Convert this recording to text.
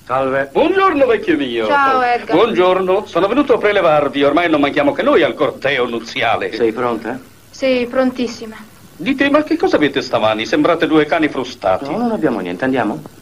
Salve. Buongiorno, vecchio mio. Ciao, Edgar. Buongiorno. Sono venuto a prelevarvi. Ormai non manchiamo che noi al corteo nuziale. Sei pronta? Sì, prontissima. Dite, ma che cosa avete stamani? Sembrate due cani frustati. No, non abbiamo niente, andiamo?